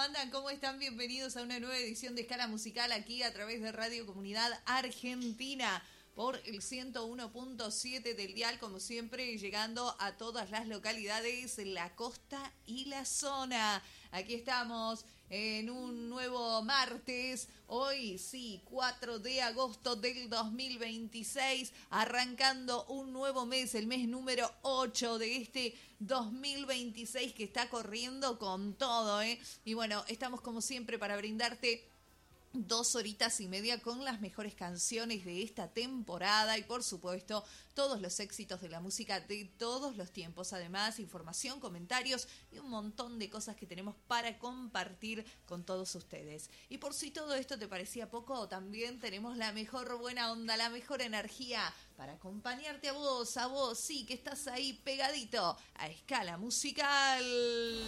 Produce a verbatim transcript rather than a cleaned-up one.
andan? ¿Cómo están? Bienvenidos a una nueva edición de Escala Musical aquí a través de Radio Comunidad Argentina por el ciento uno punto siete del dial, como siempre, llegando a todas las localidades, la costa y la zona. Aquí estamos en un nuevo martes, hoy sí, cuatro de agosto del dos mil veintiséis, arrancando un nuevo mes, el mes número ocho de este dos mil veintiséis que está corriendo con todo, ¿eh? Y bueno, estamos como siempre para brindarte dos horitas y media con las mejores canciones de esta temporada y por supuesto todos los éxitos de la música de todos los tiempos. Además, información, comentarios y un montón de cosas que tenemos para compartir con todos ustedes. Y por si todo esto te parecía poco, también tenemos la mejor buena onda, la mejor energía para acompañarte a vos, a vos, sí, que estás ahí pegadito a Escala Musical.